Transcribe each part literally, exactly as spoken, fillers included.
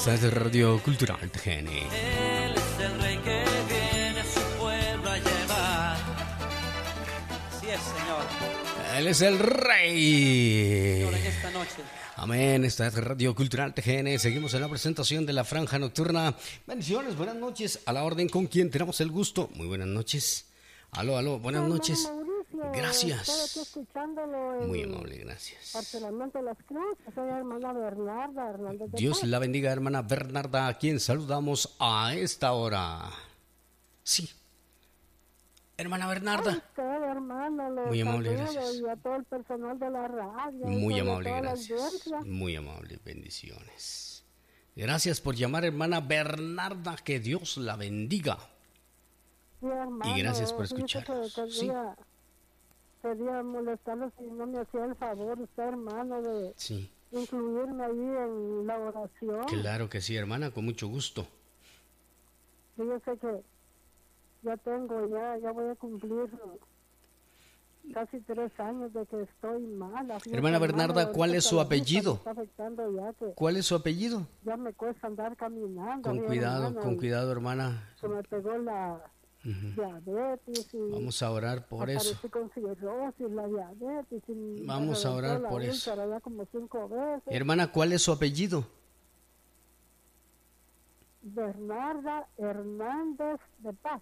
Esta es Radio Cultural T G N. Él es el rey que viene a su pueblo a llevar. Así es, Señor. Él es el rey. Señor, en esta noche. Amén, esta es Radio Cultural T G N. Seguimos en la presentación de la Franja Nocturna. Bendiciones, buenas noches. A la orden, con quien tenemos el gusto. Muy buenas noches. Aló, aló, buenas Hola, noches. Mauricio, Gracias. estoy aquí escuchándolo en Muy amable, gracias. Parcelamiento de las Cruces. Soy la hermana Bernarda Hernández de Dios Paz. la bendiga, hermana Bernarda, a quien saludamos a esta hora. Sí. Hermana A Bernarda. usted, hermano, le Muy amable, saludo, gracias. y a todo el personal de la radio. Muy y sobre amable, todo a la gracias. audiencia. Muy amable, bendiciones. Gracias por llamar, hermana Bernarda, que Dios la bendiga. Sí, hermano, Y gracias por fíjese escucharnos. que Sí. Quería, quería molestarlo si no me hacía el favor, usted, hermano, de Sí, incluirme ahí en la oración. claro que sí, hermana, con mucho gusto. Fíjese que ya tengo, ya, ya voy a cumplir casi tres años de que estoy mala. Fíjese, Hermana Bernarda, hermano, ¿cuál ahorita es su la vista me apellido? está afectando ya que ¿Cuál es su apellido? ya me cuesta andar caminando. Con mi cuidado, hermano, con y cuidado, hermana. Se me pegó la Ujú. diabetes y Vamos a orar por eso. aparecí con cirrosis, la diabetes. Y me Vamos a reventó orar la por eso. úlcera ya como cinco veces. Hermana, ¿cuál es su apellido? Bernarda Hernández de Paz.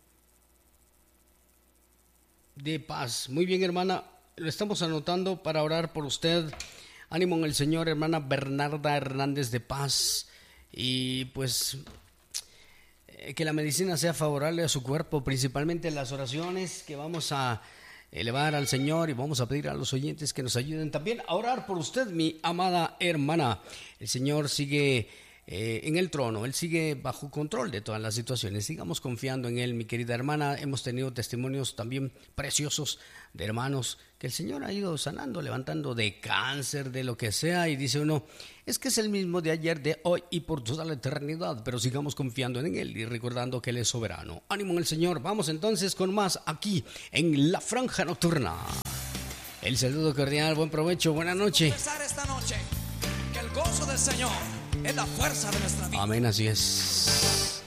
De paz. Muy bien, hermana. Lo estamos anotando para orar por usted. Ánimo en el Señor, hermana Bernarda Hernández de Paz. Y pues eh, que la medicina sea favorable a su cuerpo, principalmente las oraciones que vamos a elevar al Señor, y vamos a pedir a los oyentes que nos ayuden también a orar por usted, mi amada hermana. El Señor sigue Eh, en el trono, Él sigue bajo control de todas las situaciones. Sigamos confiando en Él, mi querida hermana. Hemos tenido testimonios también preciosos de hermanos que el Señor ha ido sanando, levantando de cáncer, de lo que sea, y dice uno, es que es el mismo de ayer, de hoy y por toda la eternidad. Pero sigamos confiando en Él y recordando que Él es soberano. Ánimo en el Señor. Vamos entonces con más aquí en La Franja Nocturna. El saludo cordial, buen provecho, buena noche. Empezar esta noche, que el gozo del Señor es la fuerza de nuestra vida. Amén, así es.